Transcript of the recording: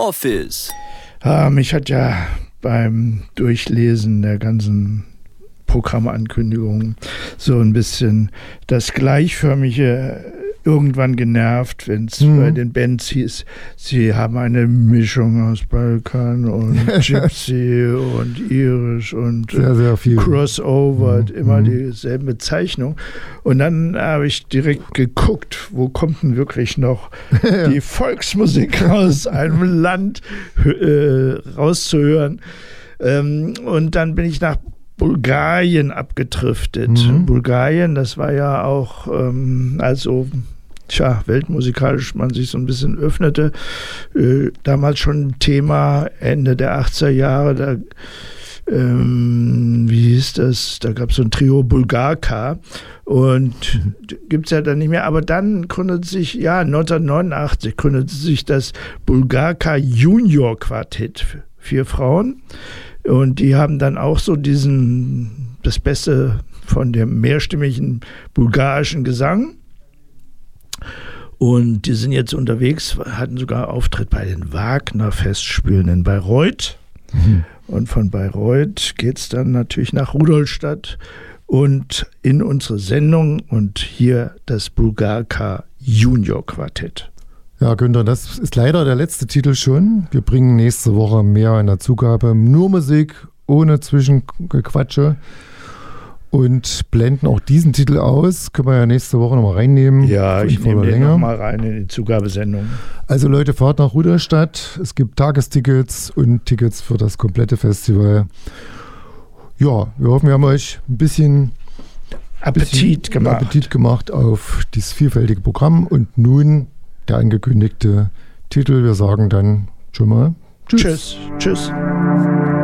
Office. Mich hat ja beim Durchlesen der ganzen Programmankündigungen so ein bisschen das Gleichförmige irgendwann genervt, wenn es bei den Bands hieß, sie haben eine Mischung aus Balkan und Gypsy und Irisch und sehr, sehr viel. Crossover, immer dieselben Bezeichnungen. Und dann habe ich direkt geguckt, wo kommt denn wirklich noch die Volksmusik aus einem Land rauszuhören. Und dann bin ich nach Bulgarien abgedriftet. Bulgarien, das war ja auch, weltmusikalisch man sich so ein bisschen öffnete, damals schon ein Thema, Ende der 80er Jahre, da, wie hieß das, da gab es so ein Trio Bulgarka und gibt es ja dann nicht mehr, aber dann gründete sich, 1989 gründete sich das Bulgarka Junior Quartett, 4 Frauen. Und die haben dann auch so das Beste von dem mehrstimmigen bulgarischen Gesang. Und die sind jetzt unterwegs, hatten sogar Auftritt bei den Wagner-Festspielen in Bayreuth. Und von Bayreuth geht es dann natürlich nach Rudolstadt und in unsere Sendung und hier das Bulgarka Junior Quartett. Ja, Günther, das ist leider der letzte Titel schon. Wir bringen nächste Woche mehr in der Zugabe. Nur Musik, ohne Zwischengequatsche. Und blenden auch diesen Titel aus. Können wir ja nächste Woche nochmal reinnehmen. Ja, ich nehme den nochmal rein in die Zugabesendung. Also Leute, fahrt nach Rudolstadt. Es gibt Tagestickets und Tickets für das komplette Festival. Ja, wir hoffen, wir haben euch ein bisschen Appetit gemacht auf dieses vielfältige Programm. Und nun der angekündigte Titel. Wir sagen dann schon mal Tschüss. Tschüss.